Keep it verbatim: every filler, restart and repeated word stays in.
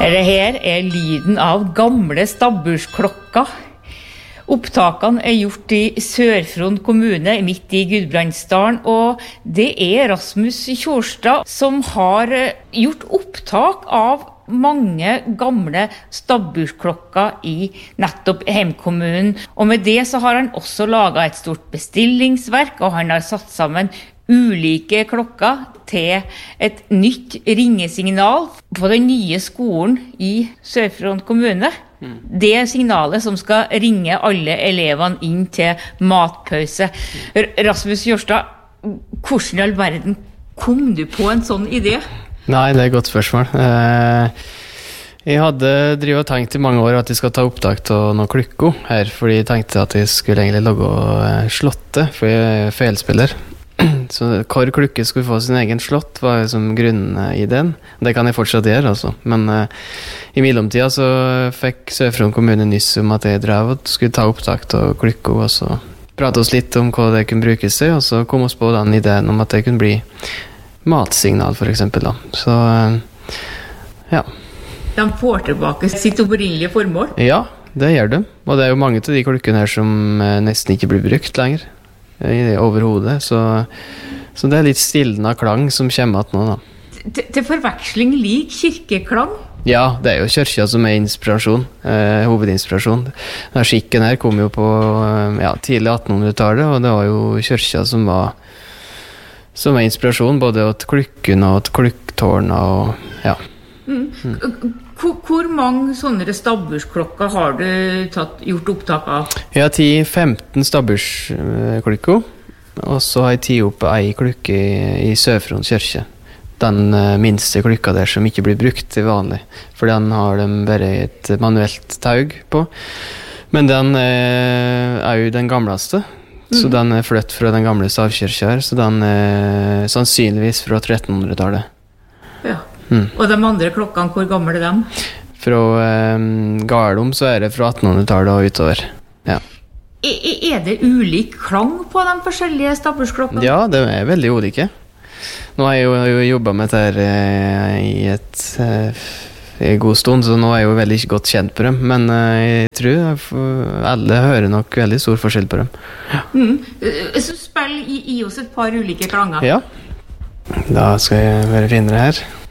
Dette her er lyden av gamle stabbursklokker. Opptakene er gjort i Sør-Fron kommune, midt i Gudbrandsdalen, og det er Rasmus Kjærstad som har gjort opptak av mange gamle stabbursklokker i nettopp heimkommunen. Og med det så har han også laget et stort bestillingsverk, og han har satt sammen ulike klokker til et nytt ringesignal på den nye skolen i Sør-Fron kommune. Mm. Det er signalet som skal ringe alle elevene inn til matpause. Rasmus Kjærstad, hvordan i all verden kom du på en sånn idé? Nei, det er et godt spørsmål. Jeg hadde drivet og tenkt i mange år at jeg skal ta opptak til noen klukker her, fordi jeg tenkte at jeg skulle egentlig lage slottet, for jeg er feilspiller. Så hver klukke skulle få sin egen slott var som grunnideen. Det kan jeg fortsatt gjøre, altså. Men uh, i mellomtida så fikk Sør-Fron kommune nyss om at jeg drev og skulle ta opptak til klukka, og så pratet oss litt om hva det kunne brukes til, og så kom oss på den ideen om at det kunne bli matsignal, for eksempel. Da. Så, uh, ja. De får tilbake sitt opprinnelige formål? Ja, det gjør de. Og det er jo mange av de klukkene her som uh, nesten ikke blir brukt lenger. I overhodet, så, så det er litt stillende klang som kommer at nå da. Til, til forveksling lik kirkeklang? Ja, det er jo kirka som er inspirasjon, eh, hovedinspirasjon. Denne skikken her kom jo på ja, tidlig attenhundretallet, og det var jo kirka som var som var inspirasjon, både til klukken og til klukktårna og ja. Mm. Mm. Hvor, hvor mange sånne stabbursklokker har du tatt, gjort opptak av? Jeg har ti femten stabbursklokker, og så har jeg ti opp ei klokke i, i Sør-Fron kirke. Den uh, minste klokka der som ikke blir brukt til vanlig, for den har de bare et manuelt taug på. Men den uh, er jo den gamleste, mm. så den er flytt fra den gamle stavkirka her, så den er sannsynligvis fra trettenhundretallet. Ja. Mm. Og de andre klokkene, hvor gamle er de? Fra um, Garlom så er det fra attenhundretallet og utover. Ja. Er, er det ulik klang på de forskjellige stabbursklokkene? Ja, det er veldig ulike. Nå har jeg jo, jo jobbet med dette uh, i et uh, en god stund, så nå er jeg jo veldig godt kjent på dem. Men uh, jeg tror alle hører nok veldig stor forskjell på dem. Ja. Mm. Så spill i, i oss et par ulike klanger. Ja. Da skal jeg bare finne det her.